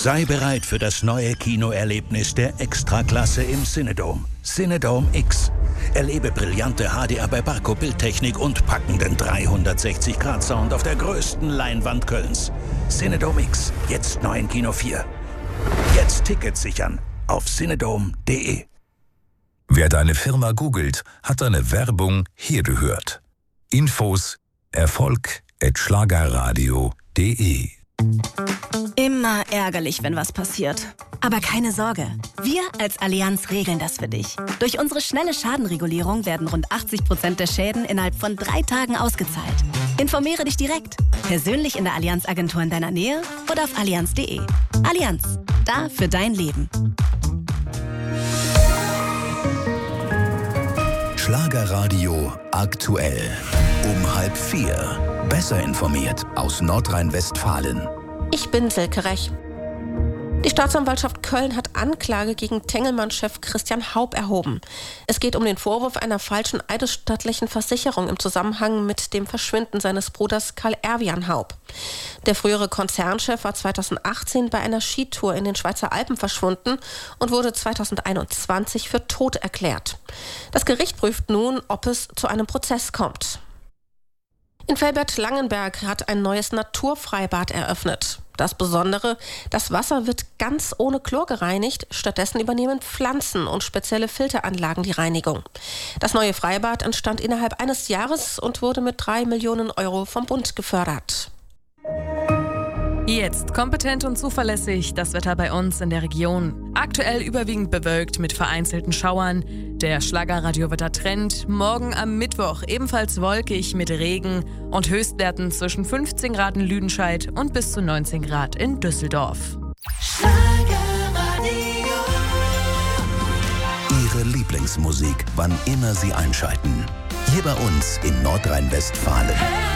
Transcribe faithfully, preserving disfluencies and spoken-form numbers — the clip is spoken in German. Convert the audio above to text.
Sei bereit für das neue Kinoerlebnis der Extraklasse im Cinedome. Cinedome X. Erlebe brillante H D R bei Barco Bildtechnik und packenden dreihundertsechzig Grad Sound auf der größten Leinwand Kölns. Cinedome X, jetzt neu in Kino vier. Jetzt Tickets sichern auf cinedome punkt de. Wer deine Firma googelt, hat deine Werbung hier gehört. Infos erfolg at schlagerradio punkt de. Immer ärgerlich, wenn was passiert. Aber keine Sorge, wir als Allianz regeln das für dich. Durch unsere schnelle Schadenregulierung werden rund achtzig Prozent der Schäden innerhalb von drei Tagen ausgezahlt. Informiere dich direkt, persönlich in der Allianz-Agentur in deiner Nähe oder auf allianz punkt de. Allianz, da für dein Leben. Schlagerradio aktuell. Um halb vier. Besser informiert aus Nordrhein-Westfalen. Ich bin Silke Rech. Die Staatsanwaltschaft Köln hat Anklage gegen Tengelmann-Chef Christian Haup erhoben. Es geht um den Vorwurf einer falschen eidesstattlichen Versicherung im Zusammenhang mit dem Verschwinden seines Bruders Karl Erwian Haup. Der frühere Konzernchef war zweitausendachtzehn bei einer Skitour in den Schweizer Alpen verschwunden und wurde zweitausendeinundzwanzig für tot erklärt. Das Gericht prüft nun, ob es zu einem Prozess kommt. In Velbert-Langenberg hat ein neues Naturfreibad eröffnet. Das Besondere, das Wasser wird ganz ohne Chlor gereinigt, stattdessen übernehmen Pflanzen und spezielle Filteranlagen die Reinigung. Das neue Freibad entstand innerhalb eines Jahres und wurde mit drei Millionen Euro vom Bund gefördert. Jetzt kompetent und zuverlässig das Wetter bei uns in der Region. Aktuell überwiegend bewölkt mit vereinzelten Schauern. Der Schlagerradio-Wetter-Trend. Morgen am Mittwoch ebenfalls wolkig mit Regen und Höchstwerten zwischen fünfzehn Grad in Lüdenscheid und bis zu neunzehn Grad in Düsseldorf. Ihre Lieblingsmusik, wann immer Sie einschalten. Hier bei uns in Nordrhein-Westfalen.